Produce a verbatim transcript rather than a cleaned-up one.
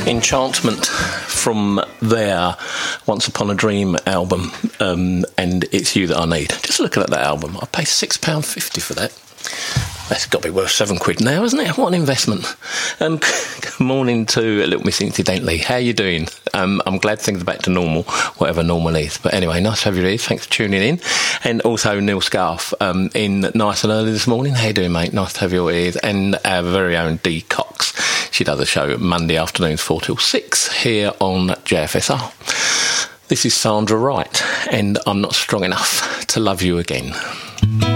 Enchantment from their Once Upon a Dream album, um, and It's You That I Need. Just looking at that album, I paid six pounds fifty for that. That's got to be worth seven quid now, isn't it? What an investment. Um, good morning to Little Miss Incidentally. How you doing? Um, I'm glad things are back to normal, whatever normal is. But anyway, nice to have you here. Thanks for tuning in. And also Neil Scarf um, in nice and early this morning. How you doing, mate? Nice to have you ears. And our very own Dee Cox. She does a show Monday afternoons four till six here on J F S R. This is Sandra Wright, and I'm Not Strong Enough to Love You Again.